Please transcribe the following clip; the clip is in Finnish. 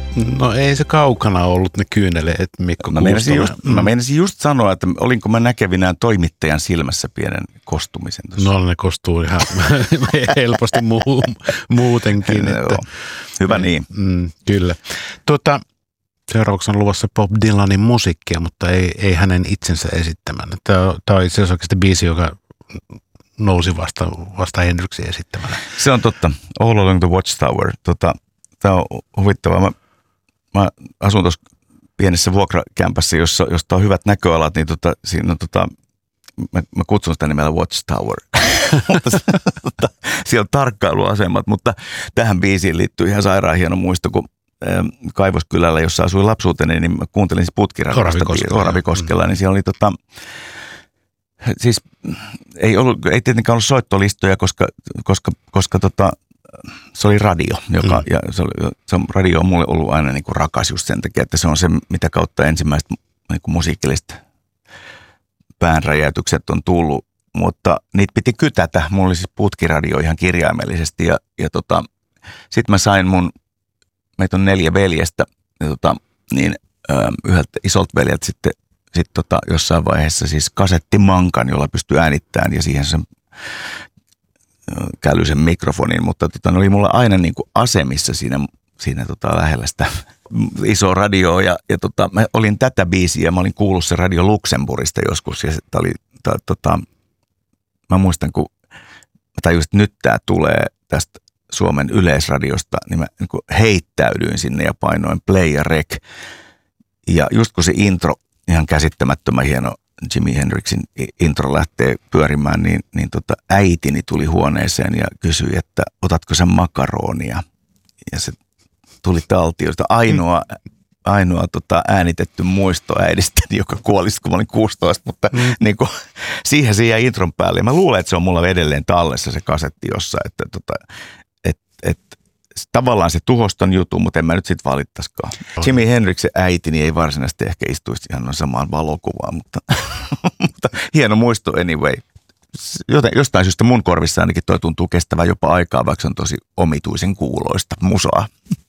No ei se kaukana ollut ne kyyneleet, Mikko Kuustola. Mä meinasin just sanoa, että olinko mä näkevinään toimittajan silmässä pienen kostumisen tuossa. No ne kostuu ihan helposti muutenkin. Että, hyvä niin. Kyllä. Seuraavaksi on luvassa Bob Dylanin musiikkia, mutta ei hänen itsensä esittämään. Tämä on itse asiassa oikeasti biisi, joka nousi vasta Hendrixin esittämänä. Se on totta. All Along the Watchtower. Tämä on huvittavaa. Mä asun tuossa pienessä vuokrakämpässä, josta on hyvät näköalat, niin siinä on mä kutsun sitä nimellä Watchtower. Siellä on tarkkailuasemat, mutta tähän biisiin liittyy ihan sairaan hieno muisto, kun Kaivoskylällä, jossa asuin lapsuuteni, niin mä kuuntelin putkiradiosta Oravikoskella, niin siellä oli siis ei tietenkään ollut soittolistoja, koska se oli radio, ja radio on mulle ollut aina niin kuin rakas just sen takia, että se on se, mitä kautta ensimmäiset niin kuin musiikilliset päänräjäytykset on tullut, mutta niitä piti kytätä. Mulla oli siis putkiradio ihan kirjaimellisesti, ja sitten mä sain meitä on 4 veljestä, niin yhdeltä isolta veljeltä sitten jossain vaiheessa siis kasettimankan, jolla pystyi äänittämään ja siihen sen kälyisen mikrofonin, mutta ne oli mulla aina niin kuin asemissa siinä lähellä sitä isoa radioa ja mä olin tätä biisiä, mä olin kuullut se Radio Luxemburgista joskus ja mä muistan, kun mä tajusin, että nyt tää tulee tästä Suomen Yleisradiosta, niin mä niin kuin heittäydyin sinne ja painoin play ja rec. Ja just kun se intro, ihan käsittämättömän hieno Jimi Hendrixin intro lähtee pyörimään, niin äitini tuli huoneeseen ja kysyi, että otatko sen makaronia? Ja se tuli taltiosta. Ainoa äänitetty muisto äidistäni, joka kuoli, kun mä olin 16, mutta niin kuin, siihen se jäi intron päälle. Ja mä luulen, että se on mulla edelleen tallessa se kasetti jossain, että tavallaan se tuhoston juttu, mutta en mä nyt sit valittaisikaan. Jimi Hendrixin äitini ei varsinaisesti ehkä istuisi ihan noin samaan valokuvaan, mutta hieno muisto anyway. Jostain syystä mun korvissa ainakin toi tuntuu kestävän jopa aikaa, vaikka se on tosi omituisen kuuloista musaa.